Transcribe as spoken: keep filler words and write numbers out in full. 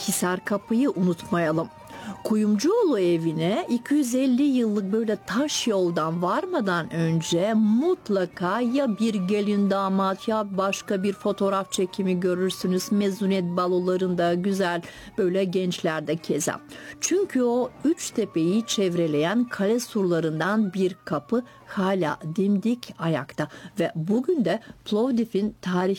Hisar Kapı'yı unutmayalım. Kuyumcuoğlu evine iki yüz elli yıllık böyle taş yoldan varmadan önce mutlaka ya bir gelin damat ya başka bir fotoğraf çekimi görürsünüz. Mezuniyet balolarında güzel böyle gençlerde keza. Çünkü o üç tepeyi çevreleyen kale surlarından bir kapı hala dimdik ayakta ve bugün de Plovdiv'in tarihi